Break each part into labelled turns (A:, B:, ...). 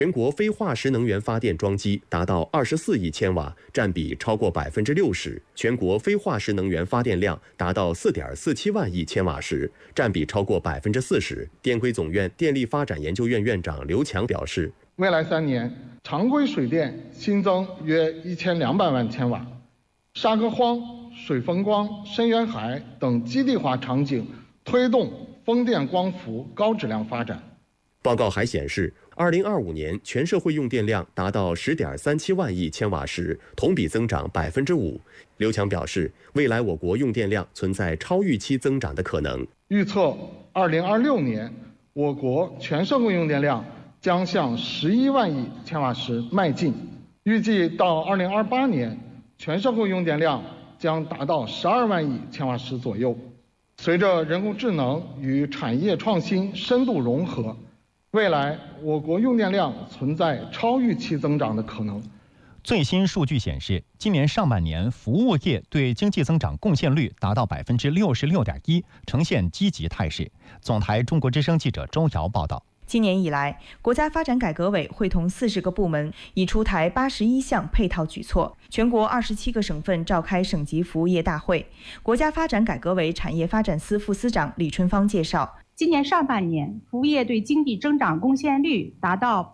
A: 全国非化石能源发电装机达到24亿千瓦，占比超过60%。全国非化石能源发电量达到4.47万亿千瓦时，占比超过40%。电规总院电力发展研究院院长刘强表示，
B: 未来3年，常规水电新增约1200万千瓦，沙壳荒、水风光、深远海等基地化场景推动风电光伏高质量发展。
A: 报告还显示，2025年全社会用电量达到10.37万亿千瓦时，同比增长5%。刘强表示，未来我国用电量存在超预期增长的可能。
B: 预测2026年，我国全社会用电量将向11万亿千瓦时迈进。预计到2028年，全社会用电量将达到12万亿千瓦时左右。随着人工智能与产业创新深度融合，未来我国用电量存在超预期增长的可能。
C: 最新数据显示，今年上半年服务业对经济增长贡献率达到66.1%，呈现积极态势。总台中国之声记者周瑶报道。
D: 今年以来，国家发展改革委会同40个部门已出台81项配套举措，全国27个省份召开省级服务业大会。国家发展改革委产业发展司副司长李春芳介绍，
E: 今年上半年，服务业对经济增长贡献率达到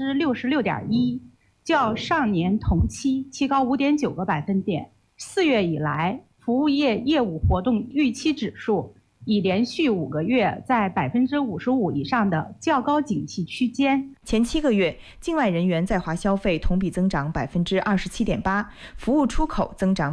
E: 66.1%，较上年同期提高5.9个百分点。4月以来，服务业业务活动预期指数已连续5个月在55%以上的较高景气区间。
D: 前7个月，境外人员在华消费同比增长27.8%，服务出口增长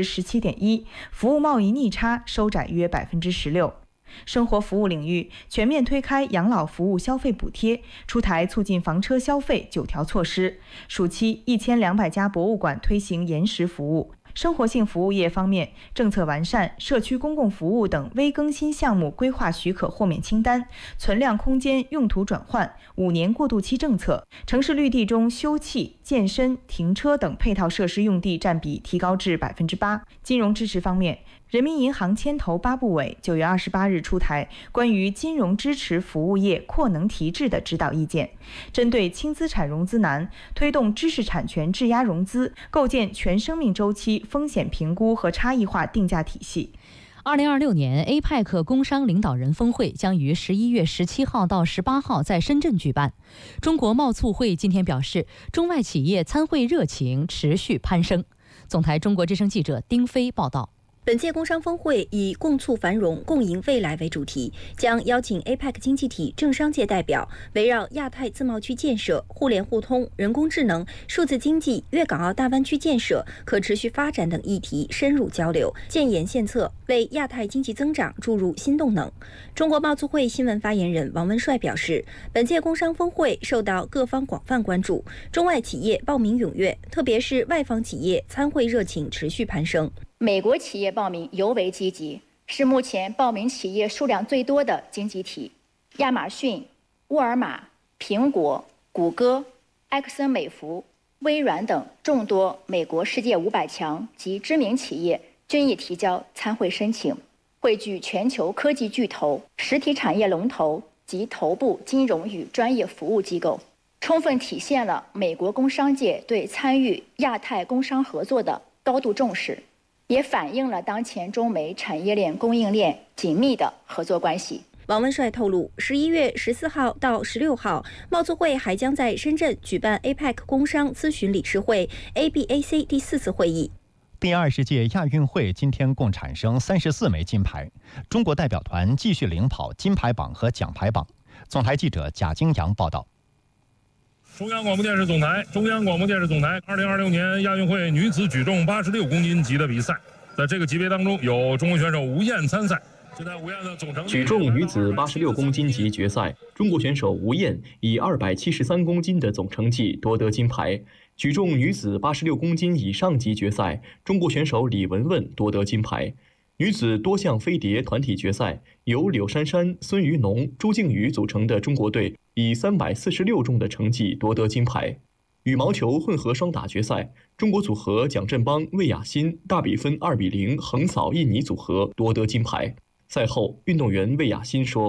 D: 17.1%，服务贸易逆差收窄约16%。生活服务领域全面推开养老服务消费补贴，出台促进房车消费9条措施。暑期1200家博物馆推行延时服务。生活性服务业方面，政策完善社区公共服务等微更新项目规划许可豁免清单、存量空间用途转换、5年过渡期政策。城市绿地中休憩、健身、停车等配套设施用地占比提高至8%。金融支持方面，人民银行牵头8部委9月28日出台关于金融支持服务业扩能提质的指导意见，针对轻资产融资难，推动知识产权质押融资，构建全生命周期风险评估和差异化定价体系。
F: 2026年 APEC 工商领导人峰会将于11月17号到18号在深圳举办。中国贸促会今天表示，中外企业参会热情持续攀升。总台中国之声记者丁飞报道。
G: 本届工商峰会以共促繁荣、共赢未来为主题，将邀请 APEC 经济体政商界代表，围绕亚太自贸区建设、互联互通、人工智能、数字经济、粤港澳大湾区建设、可持续发展等议题深入交流，建言献策，为亚太经济增长注入新动能。中国贸促会新闻发言人王文帅表示，本届工商峰会受到各方广泛关注，中外企业报名踊跃，特别是外方企业参会热情持续攀升。
H: 美国企业报名尤为积极，是目前报名企业数量最多的经济体。亚马逊、沃尔玛、苹果、谷歌、埃克森美孚、微软等众多美国世界500强及知名企业均已提交参会申请，汇聚全球科技巨头、实体产业龙头及头部金融与专业服务机构，充分体现了美国工商界对参与亚太工商合作的高度重视，也反映了当前中美产业链供应链紧密的合作关系。
G: 王文帅透露，11月14号到16号，贸促会还将在深圳举办 APEC 工商咨询理事会 ABAC 第4次会议。
C: 第20届亚运会今天共产生34枚金牌，中国代表团继续领跑金牌榜和奖牌榜。总台记者贾京阳报道。
I: 中央广播电视总台，2026年亚运会女子举重86公斤级的比赛，在这个级别当中有中国选手吴燕参赛。这台吴燕的总成绩，
J: 举重女子86公斤级决赛，中国选手吴燕以273公斤的总成绩夺得金牌。举重女子86公斤以上级决赛，中国选手李雯雯夺得金牌。女子多项飞碟团体决赛，由柳珊珊、孙于农、朱静宇组成的中国队以346重的成绩夺得金牌。羽毛球混合双打决赛，中国组合蒋振邦、魏雅欣大比分2-0横扫印尼组合夺得金牌。赛后，运动员魏雅欣说：“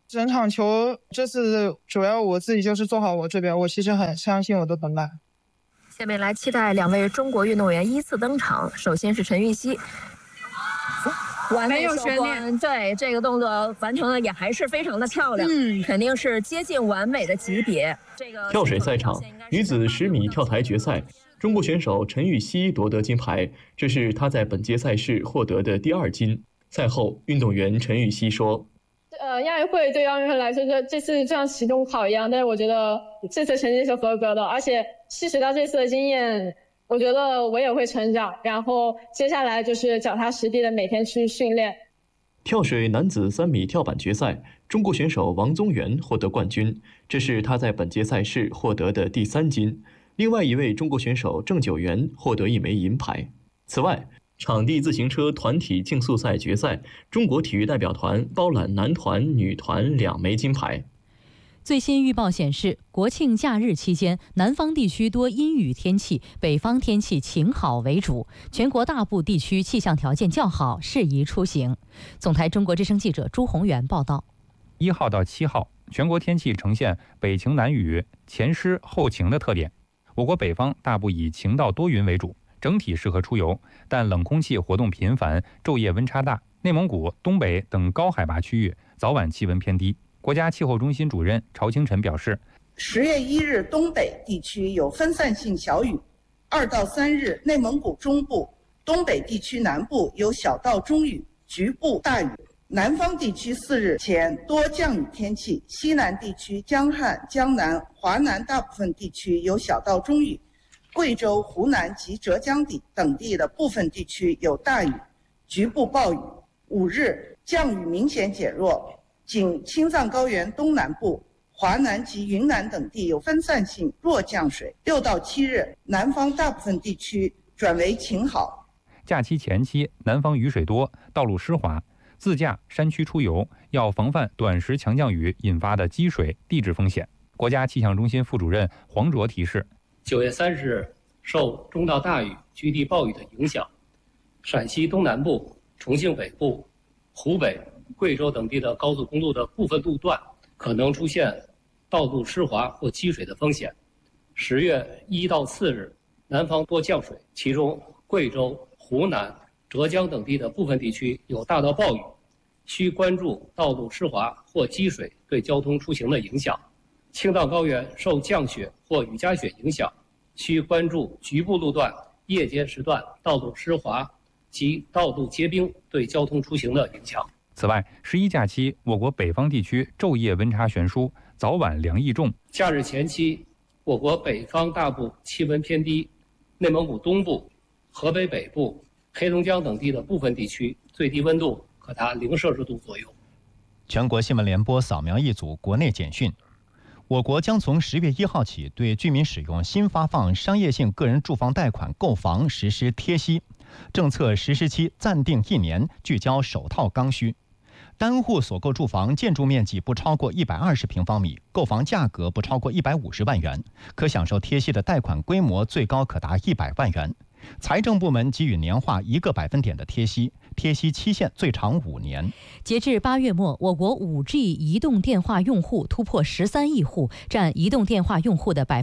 K: 整场球这次主要我自己就是做好我这边，我其实很相信我的同伴。
L: 下面来期待2位中国运动员依次登场。首先是陈芋汐，完美收官，对这个动作完成的也还是非常的漂亮，肯定是接近完美的级别。
J: 跳水赛场，女子10米跳台决赛，中国选手陈芋汐夺得金牌，这是她在本届赛事获得的第2金。赛后，运动员陈芋汐说：
M: 亚运会对奥运会来说，这次像期中考一样，但是我觉得这次成绩是合格的，而且吸取到这次的经验，我觉得我也会成长。然后接下来就是脚踏实地的每天去训练。
J: 跳水男子3米跳板决赛，中国选手王宗源获得冠军，这是他在本届赛事获得的第3金。另外一位中国选手郑九元获得1枚银牌。此外，场地自行车团体竞速赛决赛，中国体育代表团包揽男团、女团2枚金牌。
F: 最新预报显示，国庆假日期间，南方地区多阴雨天气，北方天气晴好为主，全国大部地区气象条件较好，适宜出行。总台中国之声记者朱宏元报道。
N: 1号到7号，全国天气呈现北晴南雨、前湿后晴的特点。我国北方大部以晴到多云为主，整体适合出游，但冷空气活动频繁，昼夜温差大。内蒙古、东北等高海拔区域早晚气温偏低。国家气候中心主任曹清晨表示
O: ，10月1日东北地区有分散性小雨，2到3日内蒙古中部、东北地区南部有小到中雨，局部大雨。南方地区4日前多降雨天气，西南地区江汉、江南、华南大部分地区有小到中雨，贵州、湖南及浙江等地的部分地区有大雨，局部暴雨。5日降雨明显减弱，仅青藏高原东南部、华南及云南等地有分散性弱降水。6到7日，南方大部分地区转为晴好。
N: 假期前期，南方雨水多，道路湿滑，自驾山区出游要防范短时强降雨引发的积水、地质风险。国家气象中心副主任黄卓提示
P: ，9月30日，受中到大雨、局地暴雨的影响，陕西东南部、重庆北部、湖北、贵州等地的高速公路的部分路段可能出现道路湿滑或积水的风险。10月1到4日，南方多降水，其中贵州、湖南、浙江等地的部分地区有大到暴雨，需关注道路湿滑或积水对交通出行的影响。青藏高原受降雪或雨夹雪影响，需关注局部路段夜间时段道路湿滑及道路结冰对交通出行的影响。
N: 此外，11假期我国北方地区昼夜温差悬殊，早晚凉意重。
P: 假日前期，我国北方大部气温偏低，内蒙古东部、河北北部、黑龙江等地的部分地区最低温度可达0摄氏度左右。
C: 全国新闻联播扫描一组国内简讯。我国将从10月1号起对居民使用新发放商业性个人住房贷款购房实施贴息，政策实施期暂定1年，聚焦首套刚需。单户所购住房建筑面积不超过120平方米，购房价格不超过150万元，可享受贴息的贷款规模最高可达100万元。财政部门给予年化1个百分点的贴息，贴息期限最长5年。
F: 截至8月末，我国 5G 移动电话用户突破13亿户，占移动电话用户的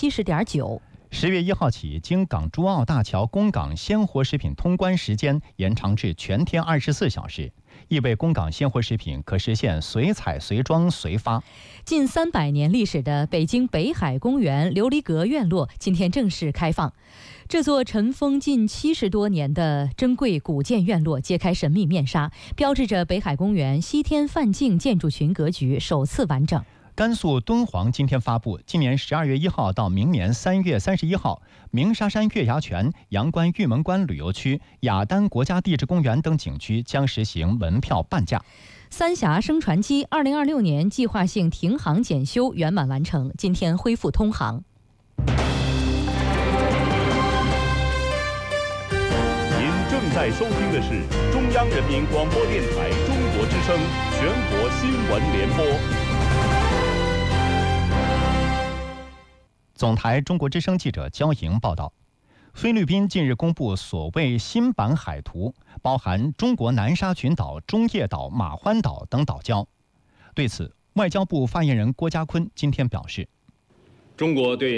F: 70.9%。
C: 10月1号起，京港珠澳大桥供港鲜活食品通关时间延长至全天24小时，意味供港鲜活食品可实现随采随装随发。
F: 近300年历史的北京北海公园琉璃阁院落今天正式开放。这座尘封近70多年的珍贵古建院落揭开神秘面纱，标志着北海公园西天梵境建筑群格局首次完整。
C: 甘肃敦煌今天发布，今年12月1号到明年3月31号，鸣沙山月牙泉、阳关玉门关旅游区、雅丹国家地质公园等景区将实行门票半价。
F: 三峡升船机2026年计划性停航检修圆满完成，今天恢复通航。
Q: 您正在收听的是中央人民广播电台中国之声全国新闻联播。
C: 总台中国之声记者焦莹报道，菲律宾近日公布所谓新版海图，包含中国南沙群岛、中业岛、马欢岛等岛礁。 对此，外交部发言人郭家坤今天表示，
R: 中国对